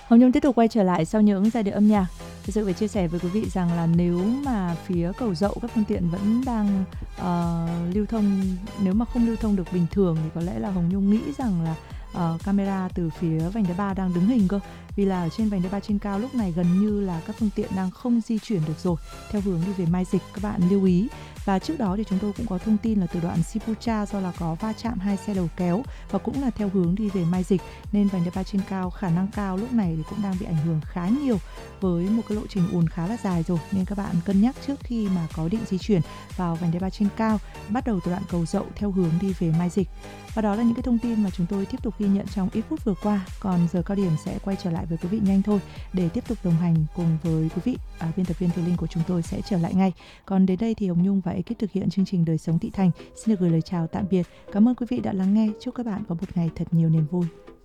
Hồng Nhung tiếp tục quay trở lại sau những giai điệu âm nhạc. Thực sự phải chia sẻ với quý vị rằng là nếu mà phía cầu Dậu các phương tiện vẫn đang lưu thông, nếu mà không lưu thông được bình thường thì có lẽ là Hồng Nhung nghĩ rằng là camera từ phía vành đai 3 đang đứng hình cơ. Vì là ở trên vành đai 3 trên cao lúc này gần như là các phương tiện đang không di chuyển được rồi theo hướng đi về Mai Dịch, các bạn lưu ý. Và trước đó thì chúng tôi cũng có thông tin là từ đoạn Sipucha do là có va chạm hai xe đầu kéo và cũng là theo hướng đi về Mai Dịch, nên vành đai 3 trên cao khả năng cao lúc này thì cũng đang bị ảnh hưởng khá nhiều với một cái lộ trình ùn khá là dài rồi, nên các bạn cân nhắc trước khi mà có định di chuyển vào vành đai 3 trên cao bắt đầu từ đoạn cầu Dậu theo hướng đi về Mai Dịch. Và đó là những cái thông tin mà chúng tôi tiếp tục ghi nhận trong ít phút vừa qua. Còn giờ cao điểm sẽ quay trở lại với quý vị nhanh thôi để tiếp tục đồng hành cùng với quý vị. Biên tập viên Thùy Linh của chúng tôi sẽ trở lại ngay. Còn đến đây thì Hồng Nhung và ekip thực hiện chương trình Đời Sống Thị Thành xin được gửi lời chào tạm biệt. Cảm ơn quý vị đã lắng nghe. Chúc các bạn có một ngày thật nhiều niềm vui.